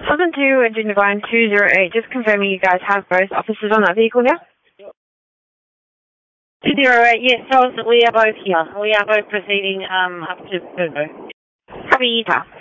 Southern 2, engine divine 208, just confirming you guys have both officers on that vehicle here? 208, yes, so we are both here. We are both proceeding up to Turbo. Copy, Utah.